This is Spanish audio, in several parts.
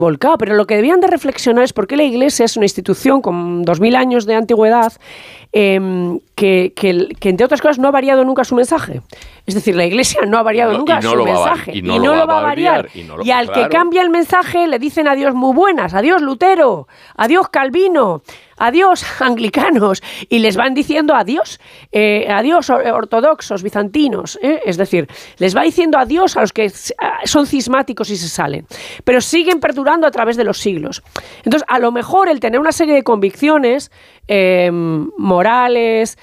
volcado, pero lo que debían de reflexionar es por qué la Iglesia es una institución con 2000 años de antigüedad que entre otras cosas no ha variado nunca su mensaje. Es decir, la Iglesia no ha variado nunca su mensaje y no lo va a variar. Y al que cambia el mensaje le dicen adiós muy buenas, adiós Lutero, adiós Calvino, adiós anglicanos, y les van diciendo adiós, adiós ortodoxos, bizantinos, es decir, les va diciendo adiós a los que son cismáticos y se salen, pero siguen perdurando a través de los siglos. Entonces, a lo mejor el tener una serie de convicciones morales,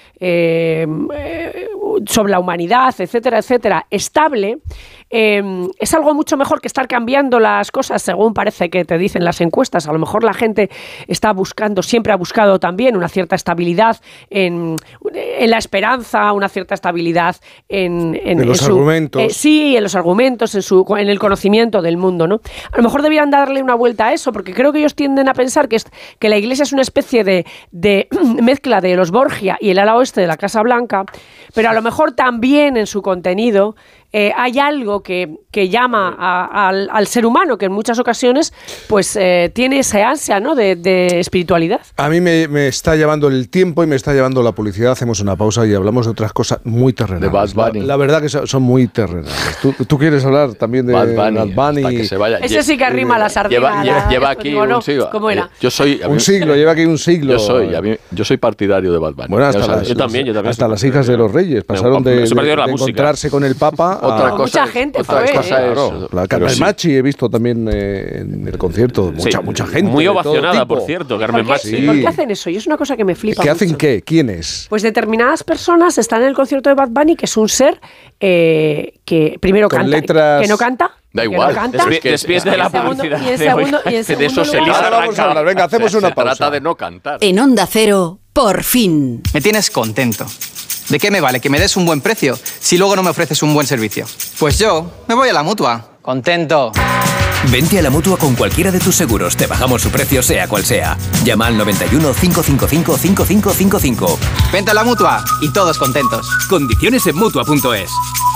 sobre la humanidad, etcétera, etcétera, estable, es algo mucho mejor que estar cambiando las cosas según parece que te dicen las encuestas. A lo mejor la gente está buscando, siempre ha buscado también una cierta estabilidad en la esperanza, una cierta estabilidad en los argumentos. Sí, en los argumentos, en el conocimiento del mundo, ¿no? A lo mejor debieran darle una vuelta a eso, porque creo que ellos tienden a pensar que la Iglesia es una especie de mezcla de los Borgia y el ala oeste de la Casa Blanca, pero a lo mejor también en su contenido hay algo que llama al ser humano, que en muchas ocasiones pues tiene esa ansia, ¿no?, de espiritualidad. A mí me está llevando el tiempo y me está llevando la publicidad. Hacemos una pausa y hablamos de otras cosas muy terrenales. La verdad que son muy terrenales. ¿Tú quieres hablar también de Bad Bunny? Que se vaya. Ese sí que arrima la sardina. Lleva aquí un siglo. ¿Cómo era? Lleva aquí un siglo. Yo soy partidario de Bad Bunny. Bueno, yo también. Hasta las hijas de los reyes pasaron de encontrarse con el Papa. Mucha gente fue. La Carmen Machi he visto también en el concierto. Mucha gente. Muy ovacionada, por cierto, Carmen Machi. ¿Por qué hacen eso? Y es una cosa que me flipa. ¿Qué hacen qué? ¿Quiénes? Pues determinadas personas están en el concierto de Bad Bunny, que es un ser que primero con canta, letras... que no canta. Da igual. Despide de la publicidad. Y en segundo de eso se Ahora vamos a hablar. Venga, hacemos una pausa. Se trata de no cantar. En Onda Cero, por fin. Me tienes contento. ¿De qué me vale que me des un buen precio si luego no me ofreces un buen servicio? Pues yo me voy a la Mutua. Contento. Vente a la Mutua con cualquiera de tus seguros. Te bajamos su precio sea cual sea. Llama al 91 555 5555. Vente a la Mutua y todos contentos. Condiciones en Mutua.es.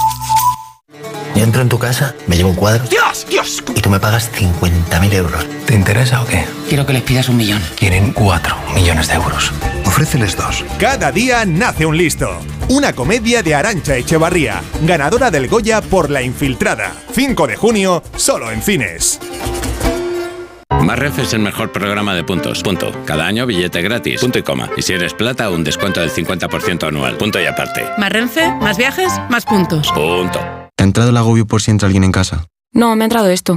Yo entro en tu casa, me llevo un cuadro. ¡Dios! Y tú me pagas 50.000 euros. ¿Te interesa o qué? Quiero que les pidas 1 millón. Quieren 4 millones de euros. Ofréceles 2. Cada día nace un listo. Una comedia de Arantxa Echevarría, ganadora del Goya por La Infiltrada. 5 de junio, solo en cines. Más Renfe es el mejor programa de puntos. Punto. Cada año billete gratis. Punto y coma. Y si eres plata, un descuento del 50% anual. Punto y aparte. Más Renfe, más viajes, más puntos. Punto. ¿Te ha entrado el agobio por si entra alguien en casa? No, me ha entrado esto.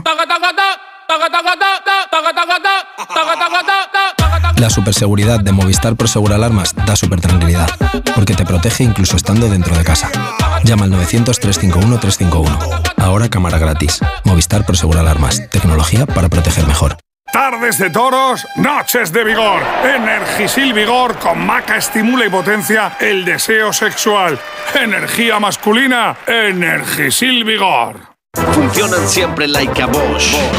La superseguridad de Movistar Prosegur Alarmas da supertranquilidad, porque te protege incluso estando dentro de casa. Llama al 900-351-351. Ahora cámara gratis. Movistar Prosegur Alarmas. Tecnología para proteger mejor. Tardes de toros, noches de vigor. Energisil Vigor con maca estimula y potencia el deseo sexual. Energía masculina, Energisil Vigor. Funcionan siempre like a Bosch.